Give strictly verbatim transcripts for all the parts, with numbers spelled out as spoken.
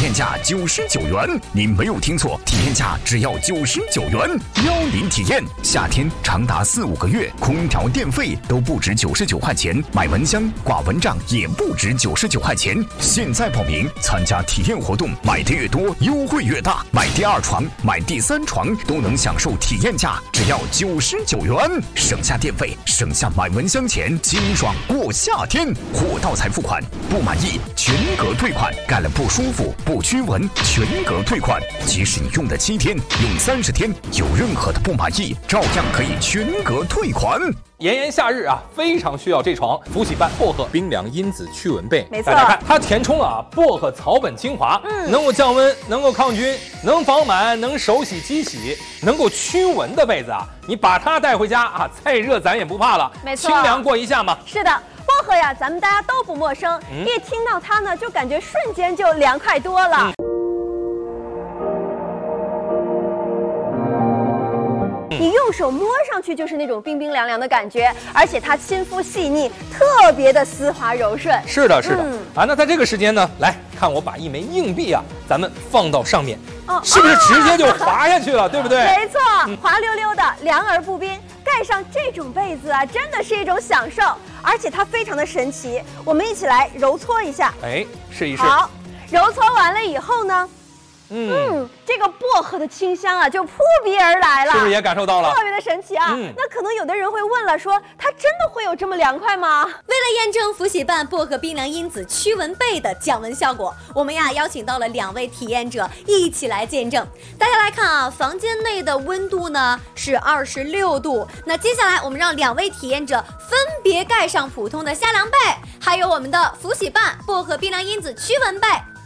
验价九十九元。您没有听错，体验价只要九十九元。幺零体验，夏天长达四五个月，空调电费都不止九十九块钱，买蚊香挂蚊帐也不止九十九块钱。现在报名参加体验活动，买的越多，优惠越大。买第二床、买第三床都能享受体验价，只要九十九元，省下电费，省下买蚊香钱，清爽过夏天。货到才付款，不满意全额退款，盖了不舒服、不驱蚊，全额退款。即使你用了七天、用三十天，有任何的不满意，照样可以全额退款。 炎炎夏日啊，非常需要这床福喜伴薄荷冰凉因子驱蚊被。 没错， 大家看它填充了啊薄荷草本精华，嗯，能够降温，能够抗菌，能防螨，能手洗机洗，能够驱蚊的被子啊，你把它带回家啊，再热咱也不怕了， 没错， 清凉过一下嘛。 是的。薄荷呀，咱们大家都不陌生，嗯、一听到它呢，就感觉瞬间就凉快多了。嗯你用手摸上去就是那种冰冰凉凉的感觉，而且它亲肤细腻，特别的丝滑柔顺。 是的，是的、嗯、啊。那在这个时间呢，来看我把一枚硬币啊，咱们放到上面，哦、是不是直接就滑下去了，哦、对不对？ 没错，嗯、滑溜溜的，凉而不冰。盖上这种被子啊，真的是一种享受，而且它非常的神奇。我们一起来揉搓一下， 哎，试一试。 好，揉搓完了以后呢？嗯, 嗯，这个薄荷的清香啊，就扑鼻而来了， 是不是也感受到了？ 特别的神奇啊！嗯、那可能有的人会问了说，说它真的会有这么凉快吗？为了验证福喜伴薄荷冰凉因子驱蚊被的降温效果，我们呀邀请到了两位体验者一起来见证。大家来看啊，房间内的温度呢是二十六度。那接下来我们让两位体验者分别盖上普通的夏凉被，还有我们的福喜伴薄荷冰凉因子驱蚊被。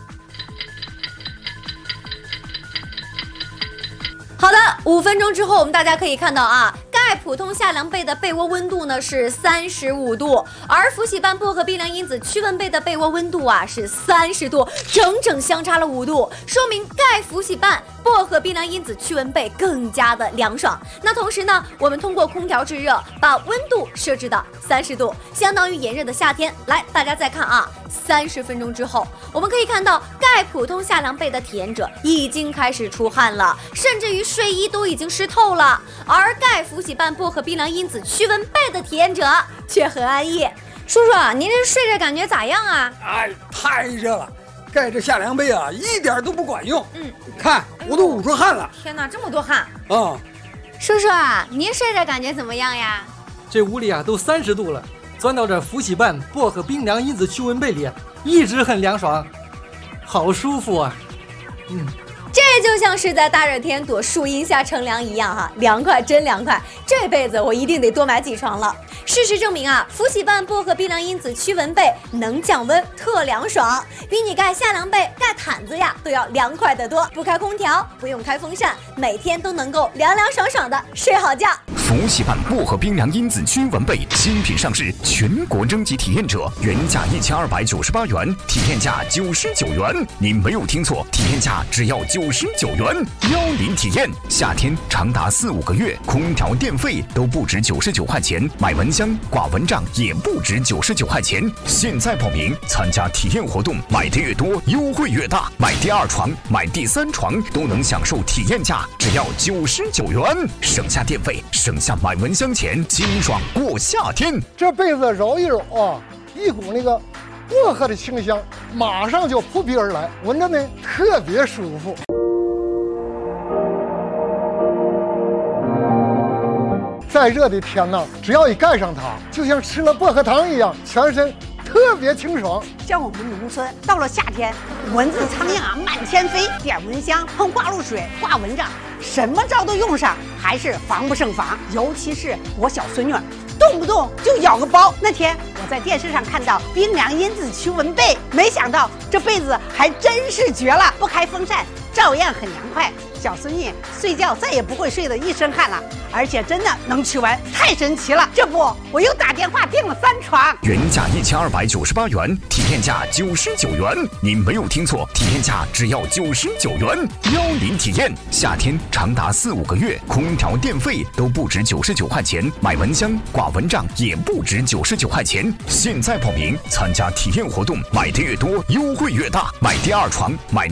好的，五分钟之后，我们大家可以看到啊，盖普通夏凉被的被窝温度呢是三十五度，而福喜伴薄荷冰凉因子驱蚊被的被窝温度啊是三十度，整整相差了五度，说明盖福喜伴薄荷冰凉因子驱蚊被更加的凉爽。那同时呢，我们通过空调制热，把温度设置到三十度，相当于炎热的夏天。来，大家再看啊，三十分钟之后，我们可以看到盖普通夏凉被的体验者已经开始出汗了，甚至于睡衣都已经湿透了，而盖福喜伴薄荷冰凉因子驱蚊被的体验者却很安逸。叔叔，您这睡着感觉咋样啊？ 哎，太热了，盖着夏凉被啊，一点都不管用。嗯，看我都捂出汗了。 天哪，这么多汗啊！ 嗯， 叔叔啊，您睡着感觉怎么样呀？ 这屋里啊都三十度了，钻到这福喜伴薄荷冰凉因子驱蚊被里，一直很凉爽，好舒服啊。嗯。 这就像是在大热天躲树荫下乘凉一样哈、啊，凉快真凉快！这辈子我一定得多买几床了。事实证明啊，福喜伴薄荷冰凉因子驱蚊被能降温，特凉爽，比你盖夏凉被、盖毯子呀都要凉快得多。不开空调，不用开风扇，每天都能够凉凉爽爽的睡好觉。 福喜伴薄荷冰凉因子驱蚊被新品上市，全国征集体验者，原价一千二百九十八元，体验价九十九元。您没有听错，体验价只要九十九元。幺零体验，夏天长达四五个月，空调电费都不止九十九块钱，买蚊香挂蚊帐也不止九十九块钱。现在报名参加体验活动，买的越多，优惠越大。买第二床、买第三床都能享受体验价，只要九十九元，省下电费，省下买蚊香钱，清爽过夏天。 这被子揉一揉啊，一股那个薄荷的清香马上就扑鼻而来，闻着呢特别舒服。再热的天呢，只要一盖上它，就像吃了薄荷糖一样，全身特别清爽。 像我们农村，到了夏天，蚊子苍蝇啊满天飞，点蚊香、喷挂露水、挂蚊帐，什么招都用上，还是防不胜防。尤其是我小孙女，动不动就咬个包。那天我在电视上看到冰凉因子驱蚊被，没想到这被子还真是绝了，不开风扇照样很凉快。小孙女睡觉再也不会睡得一身汗了，而且真的能驱蚊，太神奇了！这不，我又打电话订了三床， 原价一千二百九十八元，体验价九十九元。您没有听错，体验价只要九十九元。幺零体验，夏天长达四五个月，空调电费都不止九十九块钱，买蚊香挂蚊帐也不止九十九块钱。现在报名参加体验活动，买的越多，优惠越大。买第二床、买